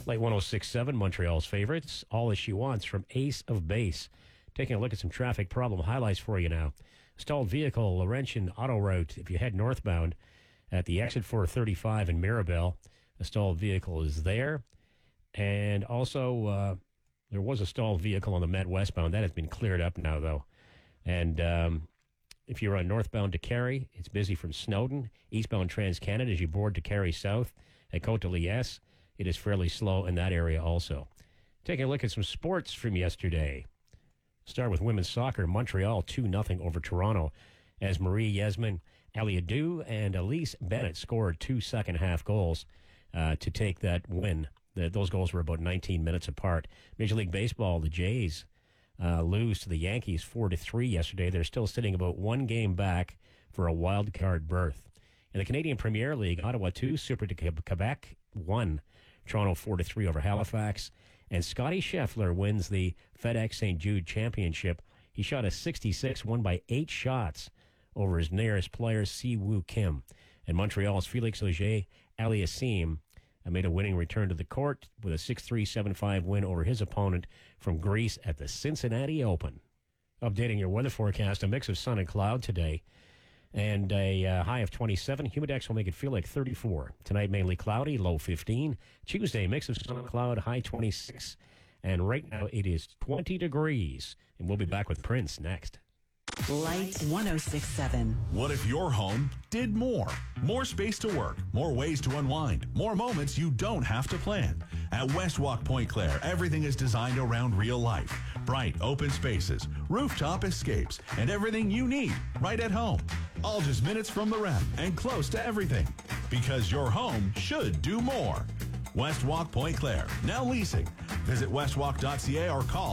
Flight 1067, Montreal's favorites. All As She Wants from Ace of Base. Taking a look at some traffic problem highlights for you now. Stalled vehicle, Laurentian Auto Route. If you head northbound at the exit 435 in Mirabel, a stalled vehicle is there. And also, there was a stalled vehicle on the Met westbound. That has been cleared up now, though. And if you're on northbound to Carey, it's busy from Snowden. Eastbound Trans-Canada as you board to Carey South at Côte de Liesse. It is fairly slow in that area also. Taking a look at some sports from yesterday. Start with women's soccer. Montreal 2-0 over Toronto as Marie Yasmin Aliadou and Elise Bennett scored 2 second-half goals to take that win. Those goals were about 19 minutes apart. Major League Baseball, the Jays lose to the Yankees 4-3 yesterday. They're still sitting about one game back for a wild card berth. In the Canadian Premier League, Ottawa 2, Super de Quebec 1. Toronto 4-3 over Halifax. And Scotty Scheffler wins the FedEx St. Jude Championship. He shot a 66, won by 8 shots over his nearest player, Si-Woo Kim. And Montreal's Felix Auger-Aliassime made a winning return to the court with a 6-3, 7-5 win over his opponent from Greece at the Cincinnati Open. Updating your weather forecast, a mix of sun and cloud today. And a high of 27. Humidex will make it feel like 34. Tonight, mainly cloudy, low 15. Tuesday, mix of sun and cloud, high 26. And right now, it is 20 degrees. And we'll be back with Prince next. Light 1067. What if your home did more? More space to work, more ways to unwind, more moments you don't have to plan. At Westwalk Point Claire, everything is designed around real life. Bright, open spaces, rooftop escapes, and everything you need right at home. All just minutes from the REM and close to everything. Because your home should do more. Westwalk Point Claire, now leasing. Visit westwalk.ca or call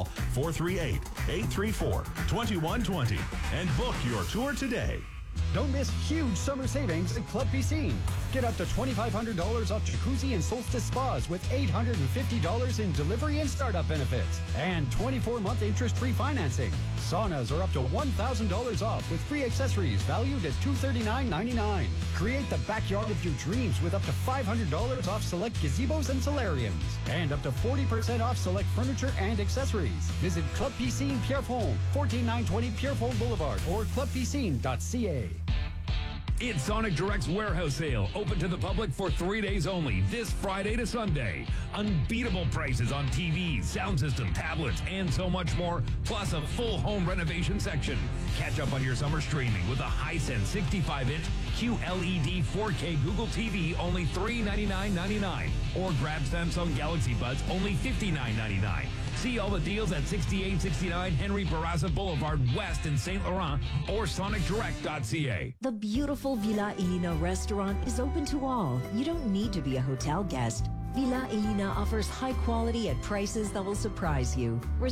438-834-2120 and book your tour today. Don't miss huge summer savings at Club Piscine. Get up to $2,500 off jacuzzi and solstice spas with $850 in delivery and startup benefits. And 24-month interest-free financing. Saunas are up to $1,000 off with free accessories valued at $239.99. Create the backyard of your dreams with up to $500 off select gazebos and solariums. And up to 40% off select furniture and accessories. Visit Club Piscine Pierrefonds, 14920 Pierrefonds Boulevard or clubpiscine.ca. It's Sonic Direct's warehouse sale, open to the public for 3 days only, this Friday to Sunday. Unbeatable prices on TVs, sound system, tablets, and so much more, plus a full home renovation section. Catch up on your summer streaming with a Hisense 65-inch QLED 4K Google TV, only $399.99. Or grab Samsung Galaxy Buds, only $59.99. See all the deals at 6869 Henry Barraza Boulevard West in St. Laurent or sonicdirect.ca. The beautiful Villa Elina restaurant is open to all. You don't need to be a hotel guest. Villa Elina offers high quality at prices that will surprise you.